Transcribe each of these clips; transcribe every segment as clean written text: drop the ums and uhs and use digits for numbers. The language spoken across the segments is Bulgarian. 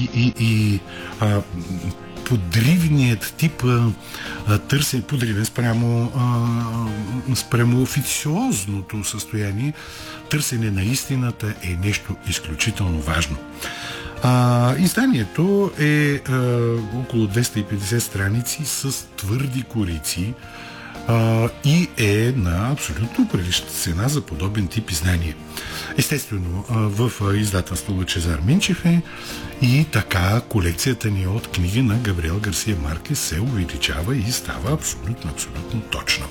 и подривният тип търсен, подривен спрямо официозното състояние, търсене на истината е нещо изключително важно. Изданието е около 250 страници с твърди корици и е на абсолютно прилична цена за подобен тип издание. Естествено, в издателство Лъчезар Минчев е и така колекцията ни от книги на Габриел Гарсия Маркес се увеличава и става абсолютно точна.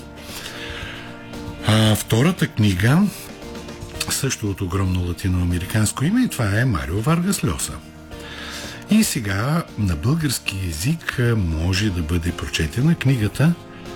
Втората книга също от огромно латиноамериканско име и това е Марио Варгас Льоса. И сега на български език може да бъде прочетена книгата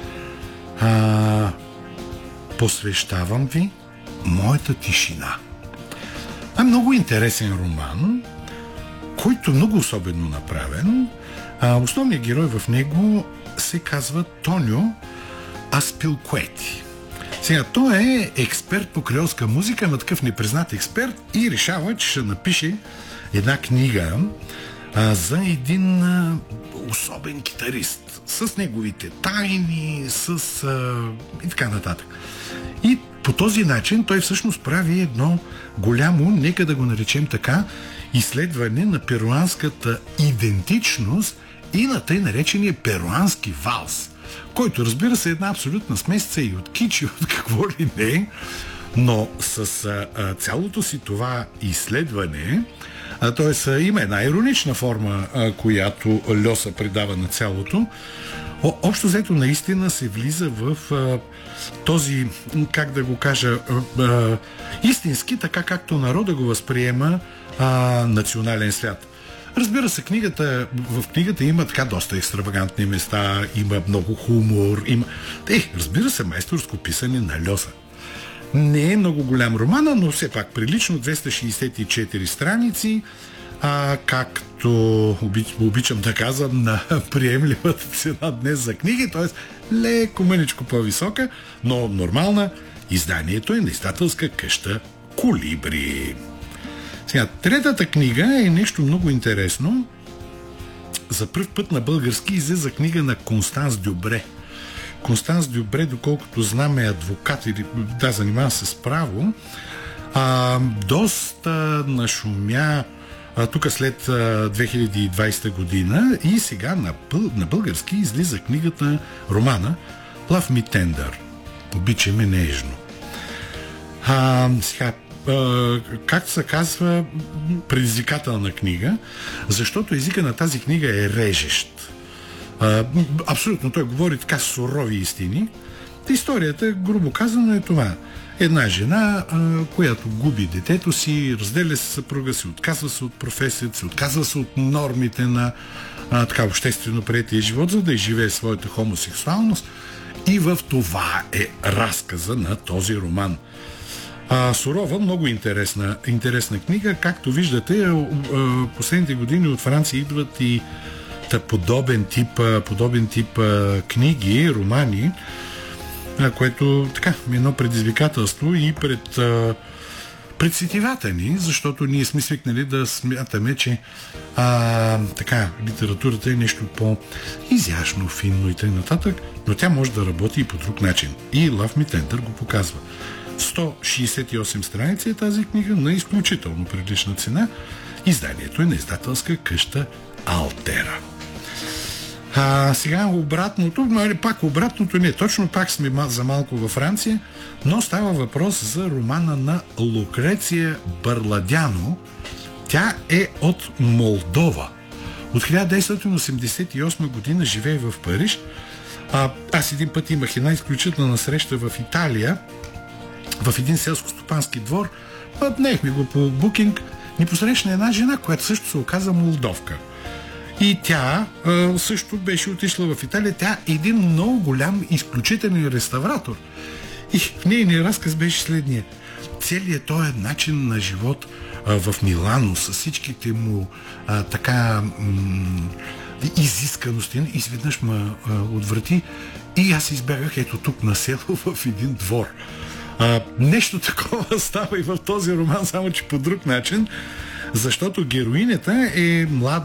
Посвещавам ви моята тишина. Много интересен роман, който много особено направен. Основният герой в него се казва Тонио Аспилкуети. Сега, той е експерт по креолска музика, на такъв непризнат експерт и решава, че ще напише една книга за един особен китарист, с неговите тайни, и така нататък. И по този начин той всъщност прави едно голямо, нека да го наречем така, изследване на перуанската идентичност и на тъй наречения перуански валс, който, разбира се, е една абсолютна смесица и от кич, и от какво ли не, но с цялото си това изследване, т.е. има една иронична форма, която Льоса придава на цялото. Общо взето наистина се влиза в този, как да го кажа, истински, така както народа го възприема, национален свят. Разбира се, в книгата има така доста екстравагантни места, има много хумор, разбира се, майсторско писане на Льоса. Не е много голям романа, но все пак прилично, 264 страници, както обичам да казвам, на приемливата цена днес за книги, т.е. леко мъничко по-висока, но нормална. Изданието е на издателска къща Колибри. Сега, третата книга е нещо много интересно. За пръв път на български излезе книга на Констанс Дюбре. Констанс Дюбре, доколкото знам, е адвокат или занимава се с право. Доста нашумя тук след 2020 година и сега на български излиза книгата, романа Love Me Tender. Обичай ме нежно. Сега, както се казва, предизвикателна книга, защото езика на тази книга е режещ. Абсолютно, той говори така сурови истини. Историята, грубо казано, е това. Една жена, която губи детето си, разделя се съпруга си, отказва се от професията си, отказва се от нормите на така обществено приетия живот, за да изживее своята хомосексуалност. И в това е разказа на този роман. Сурова, много интересна книга. Както виждате, последните години от Франция идват и подобен тип книги, романи, което така е едно предизвикателство и пред сетивата ни, защото ние сме свикнали да смятаме, че така, литературата е нещо по-изящно, финно и т.н., но тя може да работи и по друг начин. И Love Me Tender го показва. 168 страници е тази книга на изключително прилична цена. Изданието е на издателска къща Алтера. Сега обратното, пак обратното не, точно пак сме за малко във Франция, но става въпрос за романа на Лукреция Барладяно. Тя е от Молдова. От 1988 година живее в Париж. Аз един път имах една изключителна среща в Италия, в един селско-стопански двор. Днехме го по букинг. Ни посрещна една жена, която също се оказа молдовка. И тя също беше отишла в Италия. Тя е един много голям, изключителен реставратор. И в нейния разказ беше следния. Целият този начин на живот в Милано, с всичките му изисканости, изведнъж ме отврати и аз избягах ето тук на село в един двор. Нещо такова става и в този роман, само че по друг начин, защото героинята е млада